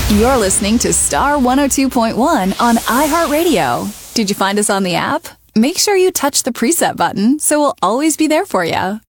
You're listening to Star 102.1 on iHeartRadio. Did you find us on the app? Make sure you touch the preset button so we'll always be there for you.